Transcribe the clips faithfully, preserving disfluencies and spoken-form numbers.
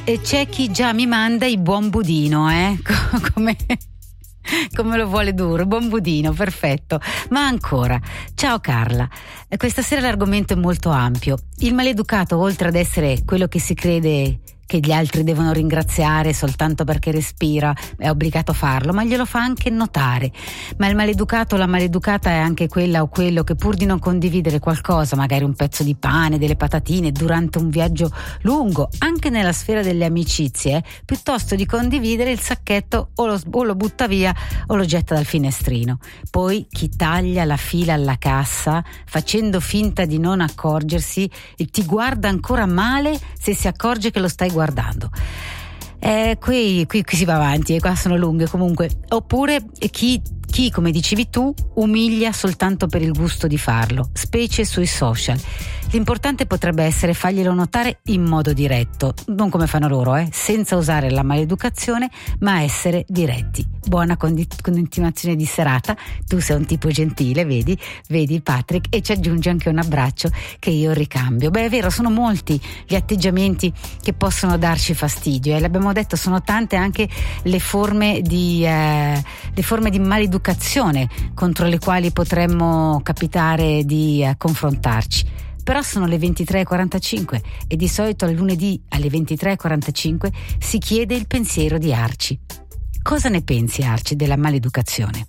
e c'è chi già mi manda il buon budino, eh? Come... come lo vuole duro, buon budino, perfetto. Ma ancora, ciao Carla, questa sera l'argomento è molto ampio. Il maleducato, oltre ad essere quello che si crede che gli altri devono ringraziare soltanto perché respira, è obbligato a farlo, ma glielo fa anche notare. Ma il maleducato, la maleducata è anche quella o quello che, pur di non condividere qualcosa, magari un pezzo di pane, delle patatine, durante un viaggio lungo, anche nella sfera delle amicizie, piuttosto di condividere il sacchetto o lo, o lo butta via o lo getta dal finestrino. Poi chi taglia la fila alla cassa facendo finta di non accorgersi e ti guarda ancora male se si accorge che lo stai guardando. Eh, qui, qui, qui si va avanti e qua sono lunghe comunque. Oppure chi, chi, come dicevi tu, umilia soltanto per il gusto di farlo, specie sui social. L'importante potrebbe essere farglielo notare in modo diretto, non come fanno loro, eh, senza usare la maleducazione, ma essere diretti. Buona condi- continuazione di serata, tu sei un tipo gentile, vedi, vedi Patrick, e ci aggiunge anche un abbraccio che io ricambio. Beh, è vero, sono molti gli atteggiamenti che possono darci fastidio, e eh, l'abbiamo detto, sono tante anche le forme di eh, le forme di maleducazione contro le quali potremmo capitare di eh, confrontarci. Però sono le ventitré e quarantacinque e di solito il lunedì alle ventitré e quarantacinque si chiede il pensiero di Arci. Cosa ne pensi, Arci, della maleducazione?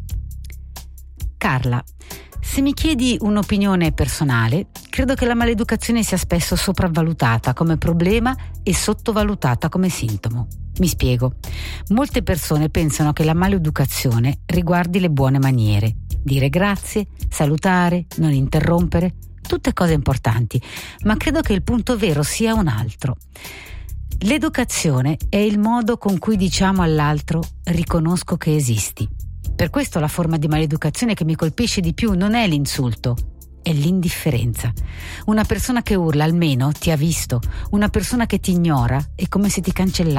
Carla, se mi chiedi un'opinione personale, credo che la maleducazione sia spesso sopravvalutata come problema e sottovalutata come sintomo. Mi spiego. Molte persone pensano che la maleducazione riguardi le buone maniere, dire grazie, salutare, non interrompere, tutte cose importanti, ma credo che il punto vero sia un altro. L'educazione è il modo con cui diciamo all'altro riconosco che esisti. Per questo la forma di maleducazione che mi colpisce di più non è l'insulto, è l'indifferenza. Una persona che urla almeno ti ha visto, una persona che ti ignora è come se ti cancellasse.